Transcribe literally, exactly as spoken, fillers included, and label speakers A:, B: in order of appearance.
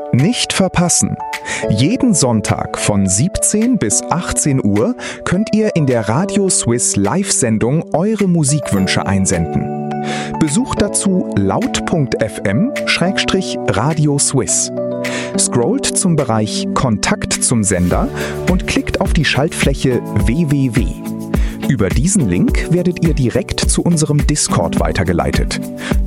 A: Nicht verpassen! Jeden Sonntag von siebzehn bis achtzehn Uhr könnt ihr in der Radio Swiss Live-Sendung eure Musikwünsche einsenden. Besucht dazu laut punkt f m Schrägstrich Radio Swiss. Scrollt zum Bereich Kontakt zum Sender und klickt auf die Schaltfläche w w w. Über diesen Link werdet ihr direkt zu unserem Discord weitergeleitet.